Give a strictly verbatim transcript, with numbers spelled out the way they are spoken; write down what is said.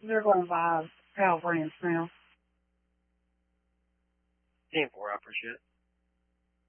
They're going to buy Pal brands now. ten four, I appreciate it.